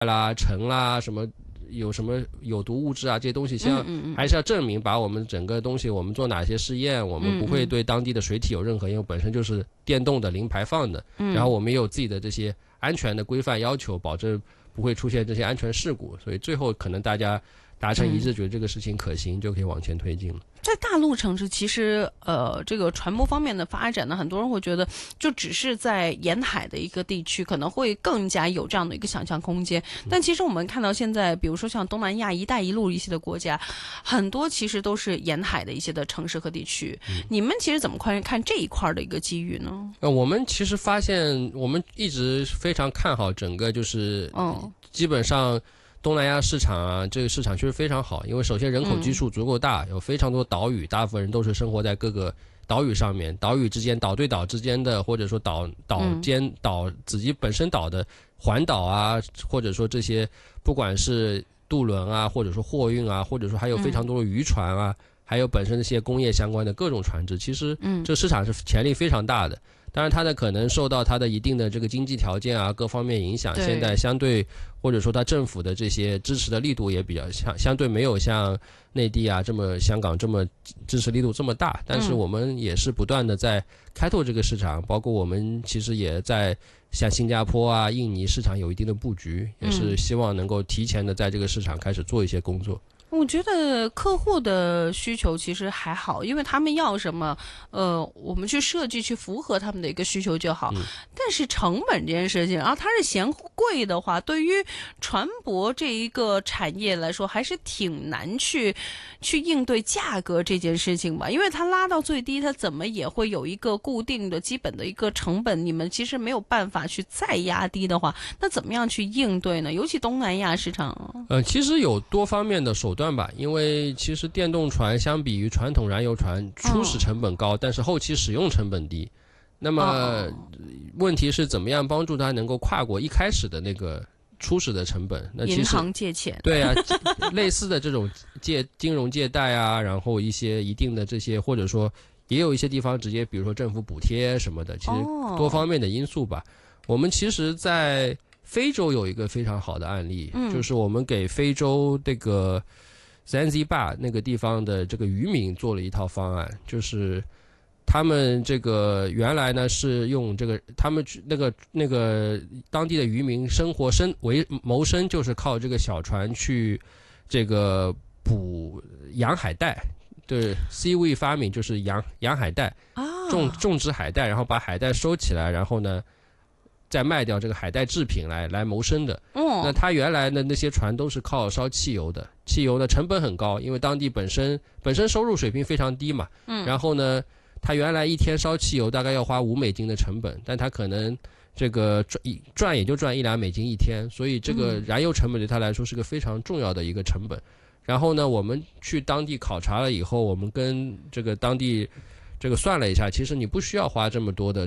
啦、尘啦什么。有什么有毒物质啊？这些东西还是要证明，把我们整个东西，我们做哪些试验，我们不会对当地的水体有任何，因为本身就是电动的零排放的，然后我们也有自己的这些安全的规范要求，保证不会出现这些安全事故，所以最后可能大家达成一致，觉得这个事情可行，就可以往前推进了。 在大陆城市，其实这个船舶方面的发展呢，很多人会觉得就只是在沿海的一个地区，可能会更加有这样的一个想象空间。但其实我们看到现在，比如说像东南亚、一带一路一些的国家，很多其实都是沿海的一些的城市和地区。你们其实怎么看这一块的一个机遇呢？ 我们其实发现，我们一直非常看好整个就是基本上。东南亚市场啊，这个市场确实非常好，因为首先人口基数足够大，有非常多岛屿，大部分人都是生活在各个岛屿上面，岛屿之间、岛对岛之间的，或者说岛自己本身岛的环岛啊，或者说这些不管是渡轮啊，或者说货运啊，或者说还有非常多的渔船啊，还有本身这些工业相关的各种船只，其实这市场是潜力非常大的。当然它的可能受到它的一定的这个经济条件啊各方面影响，现在相对或者说它政府的这些支持的力度也比较相对没有像内地啊香港这么支持力度这么大，但是我们也是不断的在开拓这个市场，包括我们其实也在像新加坡啊印尼市场有一定的布局，也是希望能够提前的在这个市场开始做一些工作。 我觉得客户的需求其实还好，因为他们要什么，我们去设计去符合他们的一个需求就好。但是成本这件事情啊，它是嫌贵的话，对于船舶这一个产业来说，还是挺难去应对价格这件事情吧。因为它拉到最低，它怎么也会有一个固定的基本的一个成本，你们其实没有办法去再压低的话，那怎么样去应对呢？尤其东南亚市场。 其实有多方面的手段。因为其实电动船相比于传统燃油船初始成本高，但是后期使用成本低。那么问题是怎么样帮助它能够跨过一开始的那个初始的成本？那其实银行借钱， 对啊，类似的这种金融借贷啊，然后一些一定的这些，或者说也有一些地方直接比如说政府补贴什么的，其实多方面的因素吧。我们其实在非洲有一个非常好的案例，就是我们给非洲这个Zanzibar 那个地方的这个渔民做了一套方案，就是他们这个原来呢是用这个他们那个当地的渔民谋生就是靠这个小船去这个捕洋海带，对 seaweed farming 就是洋海带，种植海带，然后把海带收起来，然后呢再卖掉这个海带制品来谋生的。那他原来的那些船都是靠烧汽油的，汽油的成本很高，因为当地本身收入水平非常低嘛。然后呢，他原来一天烧汽油大概要花$5的成本，但他可能这个赚也就赚$1-2一天，所以这个燃油成本对他来说是个非常重要的一个成本。然后呢，我们去当地考察了以后，我们跟这个当地这个算了一下，其实你不需要花这么多的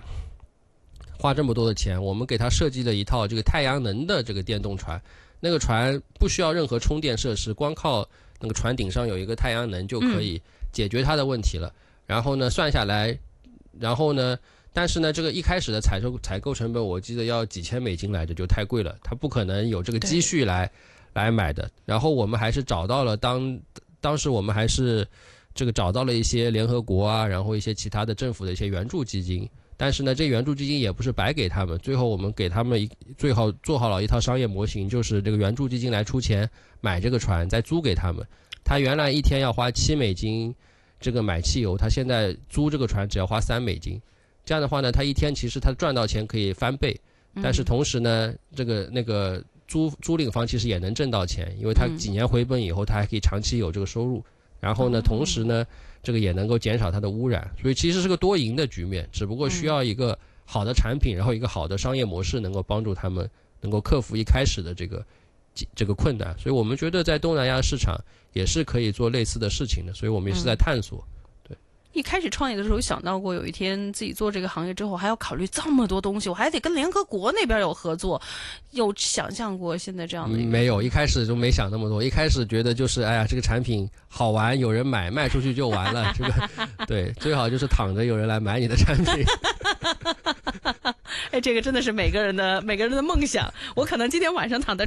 钱，我们给他设计了一套这个太阳能的这个电动船，那个船不需要任何充电设施，光靠那个船顶上有一个太阳能就可以解决它的问题了。然后呢，算下来，然后呢，但是呢，这个一开始的采购成本我记得要几千美金来着，就太贵了，他不可能有这个积蓄来买的。然后我们还是找到了当时我们还是这个找到了一些联合国啊，然后一些其他的政府的一些援助基金。但是呢，这援助基金也不是白给他们，最后我们给他们最好做好了一套商业模型，就是这个援助基金来出钱买这个船，再租给他们。他原来一天要花$7这个买汽油，他现在租这个船只要花$3。这样的话呢，他一天其实他赚到钱可以翻倍，但是同时呢，那个租赁方其实也能挣到钱，因为他几年回本以后，他还可以长期有这个收入。然后呢，同时呢，这个也能够减少它的污染，所以其实是个多赢的局面，只不过需要一个好的产品，然后一个好的商业模式能够帮助他们能够克服一开始的这个困难。所以我们觉得在东南亚市场也是可以做类似的事情的，所以我们也是在探索。 一开始创业的时候想到过有一天自己做这个行业之后还要考虑这么多东西，我还得跟联合国那边有合作，有想象过现在这样的没有，一开始就没想那么多，一开始觉得就是哎呀这个产品好玩，有人买，卖出去就完了，这个对，最好就是躺着有人来买你的产品。 哎，这个真的是每个人的梦想。我可能今天晚上躺在